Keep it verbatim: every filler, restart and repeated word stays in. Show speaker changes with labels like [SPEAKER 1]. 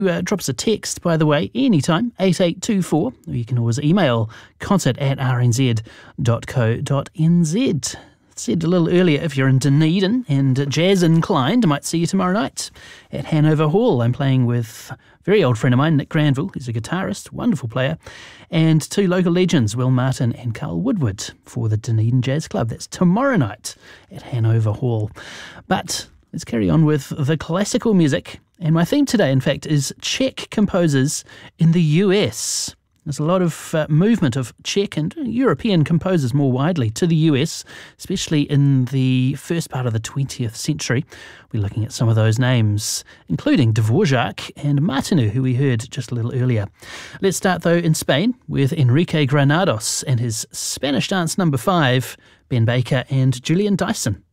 [SPEAKER 1] uh, drop us a text, by the way, anytime, eight eight two four, or you can always email concert at r n z dot co dot n z. Said a little earlier, if you're in Dunedin and jazz inclined, I might see you tomorrow night at Hanover Hall. I'm playing with a very old friend of mine, Nick Granville. He's a guitarist, wonderful player, and two local legends, Will Martin and Carl Woodward, for the Dunedin Jazz Club. That's tomorrow night at Hanover Hall. But let's carry on with the classical music. And my theme today, in fact, is Czech composers in the U S. There's a lot of uh, movement of Czech and European composers more widely to the U S, especially in the first part of the twentieth century. We're looking at some of those names, including Dvorak and Martinu, who we heard just a little earlier. Let's start, though, in Spain with Enrique Granados and his Spanish Dance number five, Ben Baker and Julian Dyson.